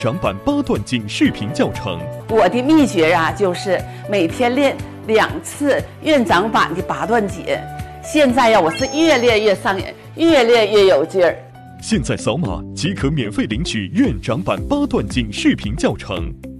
长版8段锦视频教程。 我的秘诀啊，就是每天练2次院长版的8段锦。现在呀，我是越练越上瘾，越练越有劲儿。 现在扫码即可免费领取院长版8段锦视频教程。